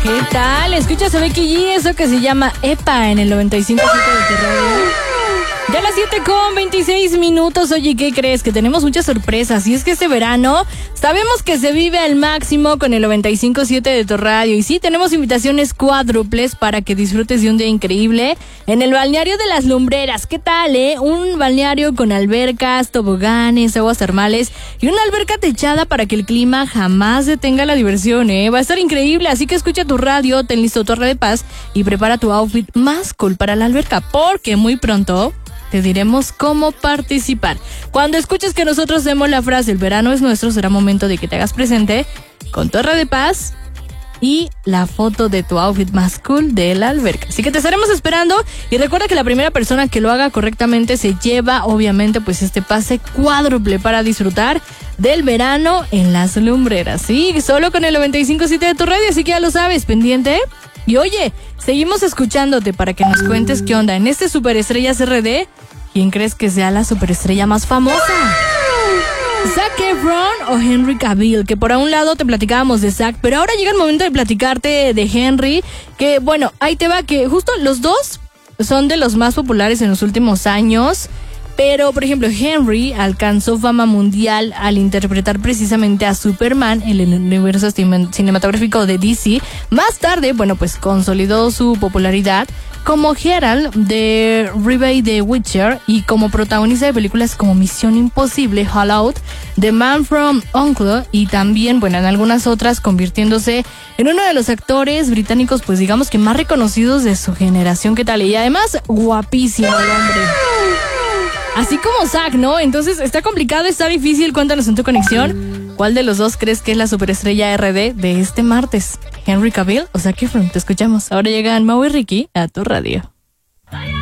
¿Qué tal? Escuchas a Becky G, eso que se llama EPA en el 95.7 de tu radio. Ya a las 7:26. Oye, ¿qué crees? Que tenemos muchas sorpresas. Y es que este verano sabemos que se vive al máximo con el 95.7 de tu radio. Y sí, tenemos invitaciones cuádruples para que disfrutes de un día increíble en el balneario de Las Lumbreras. ¿Qué tal, Un balneario con albercas, toboganes, aguas termales y una alberca techada para que el clima jamás detenga la diversión, Va a estar increíble, así que escucha tu radio, ten listo tu de paz y prepara tu outfit más cool para la alberca, porque muy pronto te diremos cómo participar. Cuando escuches que nosotros demos la frase "el verano es nuestro", será momento de que te hagas presente con tu de paz y la foto de tu outfit más cool de la alberca. Así que te estaremos esperando y recuerda que la primera persona que lo haga correctamente se lleva, obviamente, pues este pase cuádruple para disfrutar del verano en Las Lumbreras. Sí, solo con el 95.7 de tu radio, así que ya lo sabes, pendiente. Y oye, seguimos escuchándote para que nos cuentes qué onda en este Superestrellas RD. ¿Quién crees que sea la superestrella más famosa? ¿Zac Efron o Henry Cavill? Que por un lado te platicábamos de Zac, pero ahora llega el momento de platicarte de Henry, que bueno, ahí te va, que justo los dos son de los más populares en los últimos años. Pero, por ejemplo, Henry alcanzó fama mundial al interpretar precisamente a Superman en el universo cinematográfico de DC. Más tarde, bueno, pues consolidó su popularidad como Geralt de Rivia y The Witcher y como protagonista de películas como Misión Imposible, Fallout, The Man from U.N.C.L.E. y también, bueno, en algunas otras, convirtiéndose en uno de los actores británicos, pues digamos que más reconocidos de su generación. ¿Qué tal? Y además, guapísimo el hombre. Así como Zac, ¿no? Entonces, está complicado, está difícil. Cuéntanos en tu conexión, ¿cuál de los dos crees que es la superestrella RD de este martes? ¿Henry Cavill o Zac Efron? Te escuchamos. Ahora llegan Mau y Ricky a tu radio.